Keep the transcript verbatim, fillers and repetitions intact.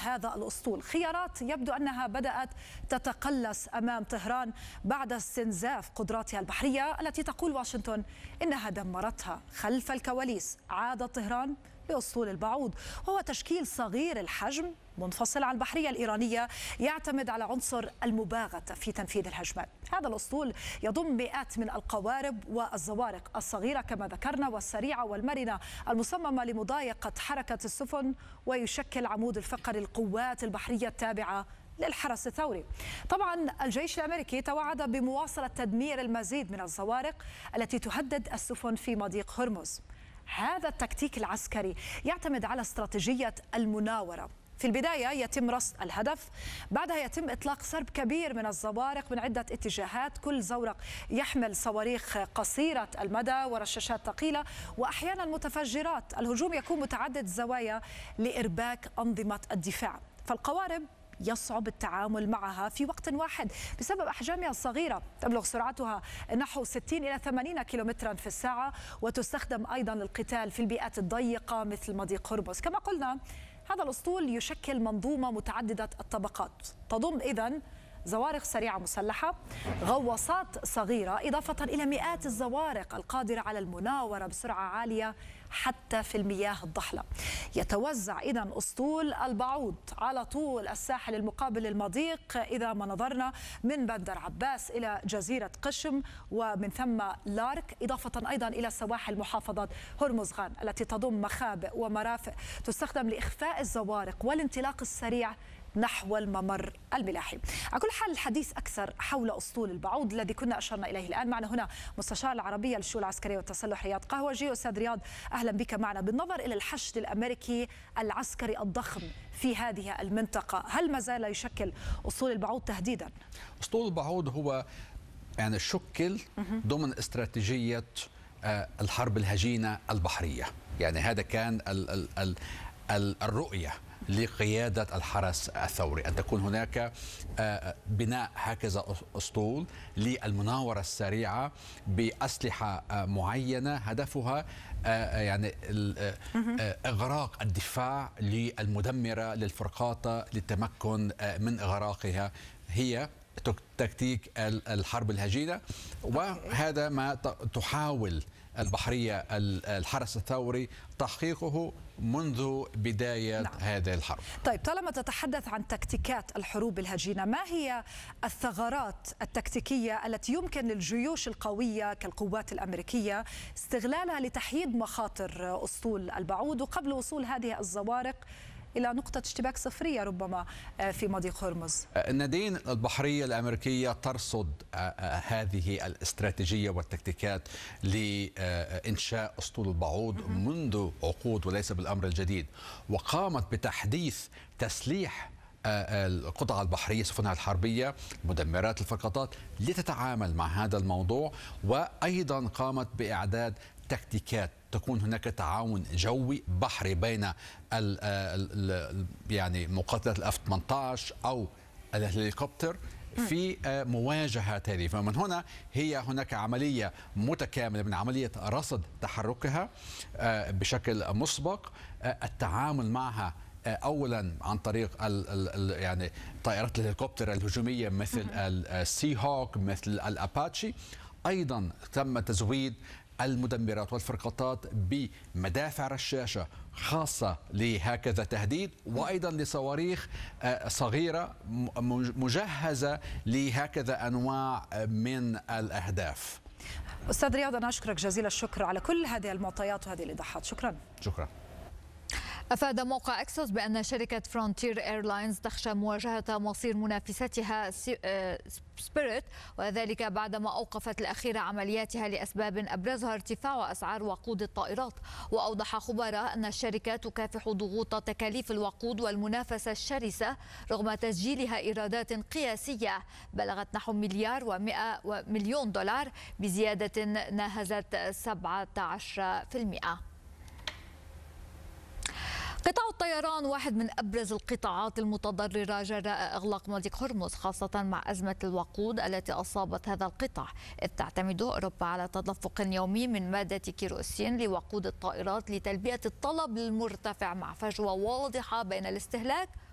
هذا الأسطول. خيارات يبدو أنها بدأت تتقلص أمام طهران بعد استنزاف قدراتها البحرية التي تقول واشنطن إنها دمرتها. خلف الكواليس عاد طهران بأسطول البعوض، وهو تشكيل صغير الحجم منفصل عن البحرية الإيرانية يعتمد على عنصر المباغتة في تنفيذ الهجمات. هذا الأسطول يضم مئات من القوارب والزوارق الصغيرة كما ذكرنا والسريعة والمرنة المصممة لمضايقة حركة السفن، ويشكل عمود الفقر القوات البحرية التابعة للحرس الثوري. طبعا الجيش الأمريكي توعد بمواصلة تدمير المزيد من الزوارق التي تهدد السفن في مضيق هرمز. هذا التكتيك العسكري يعتمد على استراتيجية المناورة. في البداية يتم رصد الهدف، بعدها يتم إطلاق سرب كبير من الزوارق من عدة اتجاهات، كل زورق يحمل صواريخ قصيرة المدى ورشاشات ثقيلة وأحيانا متفجرات. الهجوم يكون متعدد الزوايا لإرباك أنظمة الدفاع، فالقوارب يصعب التعامل معها في وقت واحد بسبب أحجامها الصغيرة. تبلغ سرعتها نحو ستين إلى ثمانين كيلومترا في الساعة، وتستخدم أيضا للقتال في البيئات الضيقة مثل مضيق هرمز. كما قلنا هذا الأسطول يشكل منظومة متعددة الطبقات، تضم إذن زوارق سريعة مسلحة، غواصات صغيرة، إضافة إلى مئات الزوارق القادرة على المناورة بسرعة عالية حتى في المياه الضحلة. يتوزع إذن أسطول البعوض على طول الساحل المقابل للمضيق إذا ما نظرنا من بندر عباس إلى جزيرة قشم ومن ثم لارك، إضافة أيضا إلى سواحل محافظة هرمزغان التي تضم مخابئ ومرافق تستخدم لإخفاء الزوارق والانطلاق السريع نحو الممر الملاحي. على كل حال الحديث أكثر حول أسطول البعوض الذي كنا أشرنا إليه الآن. معنا هنا مستشار العربية للشؤون العسكرية والتسلح رياض قهوجي. أستاذ رياض أهلا بك معنا. بالنظر إلى الحشد الأمريكي العسكري الضخم في هذه المنطقة، هل ما زال يشكل أسطول البعوض تهديدا؟ أسطول البعوض هو يعني شكل ضمن استراتيجية الحرب الهجينة البحرية. يعني هذا كان ال ال ال ال الرؤية لقيادة الحرس الثوري، أن تكون هناك بناء هكذا أسطول للمناورة السريعة بأسلحة معينة هدفها يعني إغراق الدفاع للمدمرة للفرقاطة للتمكن من إغراقها. هي تكتيك الحرب الهجينة، وهذا ما تحاول البحرية الحرس الثوري تحقيقه منذ بداية نعم. هذه الحرب. طيب، طالما تتحدث عن تكتيكات الحروب الهجينة، ما هي الثغرات التكتيكية التي يمكن للجيوش القوية كالقوات الأمريكية استغلالها لتحييد مخاطر أسطول البعوض وقبل وصول هذه الزوارق إلى نقطة اشتباك صفرية ربما في مضيق هرمز؟ نادين البحرية الأمريكية ترصد هذه الاستراتيجية والتكتيكات لإنشاء أسطول البعوض منذ عقود وليس بالأمر الجديد، وقامت بتحديث تسليح القطع البحرية سفنها الحربية مدمرات الفرقاطات لتتعامل مع هذا الموضوع، وأيضا قامت بإعداد تكتيكات تكون هناك تعاون جوي بحري بين ال ال يعني مقاتلة الاف ثمانية عشر او الهليكوبتر في مواجهة هذه. فمن هنا هي هناك عملية متكاملة من عملية رصد تحركها بشكل مسبق، التعامل معها اولا عن طريق ال ال يعني طائرات الهليكوبتر الهجومية مثل السي هوك مثل الاباتشي. ايضا تم تزويد المدمرات والفرقاطات بمدافع رشاشة خاصة لهكذا تهديد، وأيضا لصواريخ صغيرة مجهزة لهكذا أنواع من الأهداف. أستاذ رياض، أنا أشكرك جزيل الشكر على كل هذه المعطيات وهذه الإيضاحات. شكرا. شكرا. أفاد موقع أكسوس بأن شركة فرونتير إيرلاينز تخشى مواجهة مصير منافستها سبيريت، وذلك بعدما أوقفت الأخيرة عملياتها لأسباب أبرزها ارتفاع أسعار وقود الطائرات. وأوضح خبراء أن الشركة تكافح ضغوط تكاليف الوقود والمنافسة الشرسة رغم تسجيلها إيرادات قياسية بلغت نحو مليار ومئة مليون دولار بزيادة ناهزت سبعة عشر بالمئة. قطاع الطيران واحد من أبرز القطاعات المتضررة جراء إغلاق مضيق هرمز، خاصة مع أزمة الوقود التي أصابت هذا القطاع، إذ تعتمد أوروبا على تدفق يومي من مادة كيروسين لوقود الطائرات لتلبية الطلب المرتفع مع فجوة واضحة بين الاستهلاك